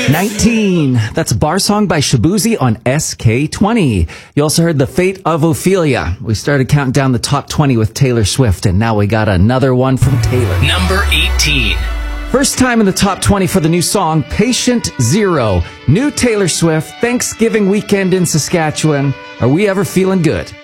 19. That's a bar song by Shabuzi on SK20. You also heard The Fate of Ophelia. We started counting down the top 20 with Taylor Swift, and now we got another one from Taylor. Number 18. First time in the top 20 for the new song, Patient Zero. New Taylor Swift, Thanksgiving weekend in Saskatchewan. Are we ever feeling good?